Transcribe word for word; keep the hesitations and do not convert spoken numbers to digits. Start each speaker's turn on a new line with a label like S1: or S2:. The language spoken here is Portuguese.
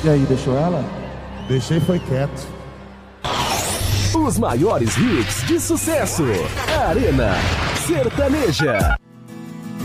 S1: E aí, deixou ela?
S2: Deixei foi quieto.
S3: Os maiores hits de sucesso. Arena Sertaneja.